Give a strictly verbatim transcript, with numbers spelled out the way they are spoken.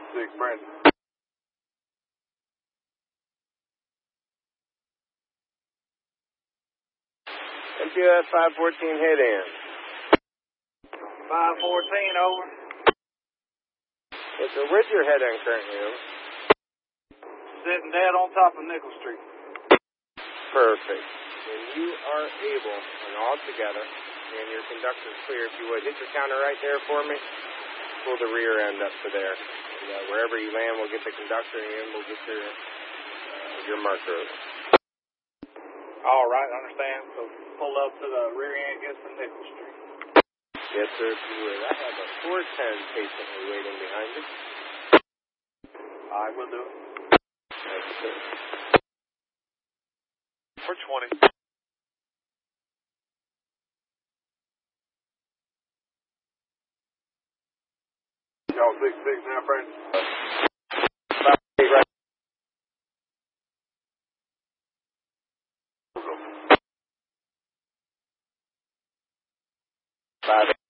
six, Brandon. M T O S five fourteen, head in. five fourteen, over. Yes, sir. Where's your head in currently, over? Sitting dead on top of Nickel Street. Perfect. When you are able, and all together, and your conductor's clear, if you would, hit your counter right there for me. Pull the rear end up to there. And, uh, wherever you land, we'll get the conductor in, we'll get your, uh, your marker. All right, understand. So pull up to the rear end, get to Nickel Street. Yes, sir, if you would. I have a four ten patiently waiting behind you. All right, we'll do it. Thank you, sir. four twenty. Y'all six six now, Brandon? Five eight.